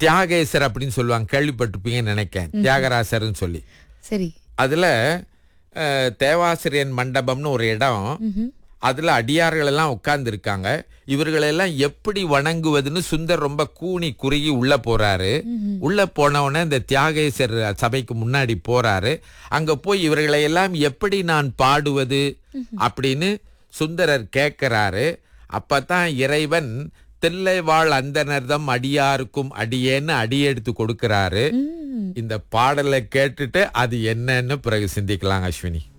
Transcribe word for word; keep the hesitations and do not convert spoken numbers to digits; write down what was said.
தியாகேசர் அப்படின்னு சொல்லுவாங்க, கேள்விப்பட்டிருப்பீங்கன்னு நினைக்கிறேன். தியாகராசர்னு சொல்லி. சரி. அதுல அஹ், தேவாசிரியன் மண்டபம்னு ஒரு இடம். அதுல அடியார்கள் எல்லாம் உட்கார்ந்து இருக்காங்க. இவர்களெல்லாம் எப்படி வணங்குவதுன்னு சுந்தர் ரொம்ப கூனி குறுகி உள்ள போறாரு. உள்ள போனவன இந்த தியாகேசர் சபைக்கு முன்னாடி போறாரு. அங்க போய் இவர்களை எல்லாம் எப்படி நான் பாடுவது அப்படின்னு சுந்தரர் கேட்கிறாரு. அப்பதான் இறைவன் தில்லைவாழ் அந்தனர்தம் அடியாருக்கும் அடியேன்னு அடியெடுத்து கொடுக்கிறாரு. இந்த பாடலை கேட்டுட்டு அது என்னன்னு பிறகு சிந்திக்கலாம் அஸ்வினி.